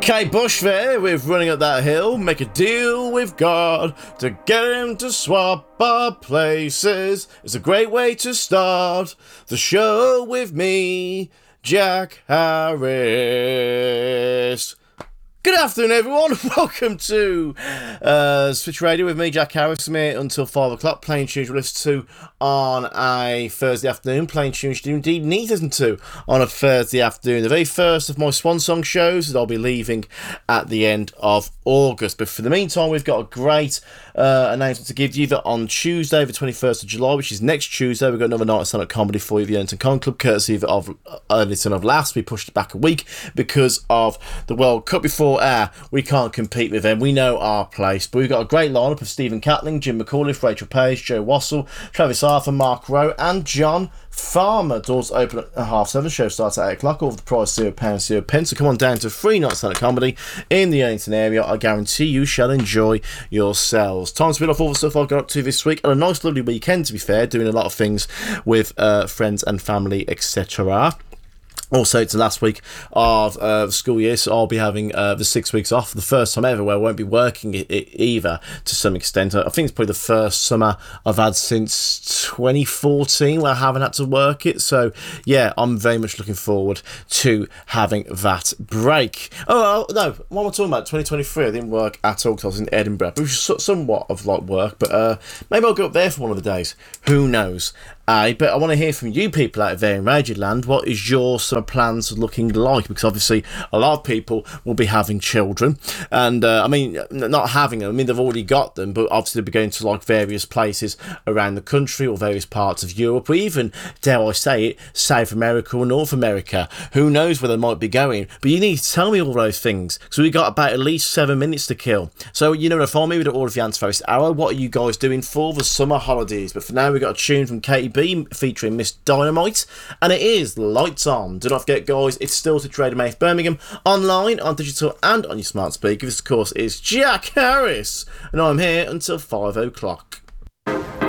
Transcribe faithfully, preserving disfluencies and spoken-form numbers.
Kate Bush there with Running Up That Hill. Make a deal with God to get him to swap our places. It's a great way to start the show with me, Jack Harris. Good afternoon, everyone. Welcome to uh, Switch Radio with me, Jack Harris. I'm here until five o'clock, playing tunes you listen to on a Thursday afternoon, playing tunes you indeed need to listen to on a Thursday afternoon. The very first of my Swan Song shows that I'll be leaving at the end of August. But for the meantime, we've got a great uh, announcement to give you that on Tuesday, the twenty-first of July, which is next Tuesday, we've got another night of stand-up comedy for you, the Ellington Con Club, courtesy of, of Ellington of Last. We pushed it back a week because of the World Cup before. Air, we can't compete with them. We know our place. But we've got a great lineup of Stephen Catling, Jim McAuliffe, Rachel Page, Joe Wassell, Travis Arthur, Mark Rowe, and John Farmer. Doors open at half seven. Show starts at eight o'clock. All of the price zero pounds, zero pence. So come on down to free night stand-up comedy in the Ellington area. I guarantee you shall enjoy yourselves. Time to spin off all the stuff I've got up to this week. And a nice, lovely weekend, to be fair, doing a lot of things with uh, friends and family, et cetera. Also, it's the last week of uh, the school year, so I'll be having uh, the six weeks off for the first time ever, where I won't be working it either, to some extent. I think it's probably the first summer I've had since twenty fourteen where I haven't had to work it. So, yeah, I'm very much looking forward to having that break. Oh, no, what am I talking about? twenty twenty-three, I didn't work at all because I was in Edinburgh, which is somewhat of like work, but uh, maybe I'll go up there for one of the days. Who knows? Uh, but I want to hear from you people out there in Radio Land. What is your summer plans looking like? Because obviously a lot of people will be having children, and uh, I mean not having them, I mean they've already got them, but obviously they'll be going to like various places around the country or various parts of Europe, or even, dare I say it, South America or North America. Who knows where they might be going? But you need to tell me all those things, because we've got about at least seven minutes to kill. So you know, follow me with all of the answer for this hour. What are you guys doing for the summer holidays? But for now, we've got a tune from Katy B featuring Miss Dynamite, and it is Lights On. Do not forget, guys, it's still to Trader Maith Birmingham, online, on digital, and on your smart speaker. This, of course, is Jack Harris, and I'm here until five o'clock.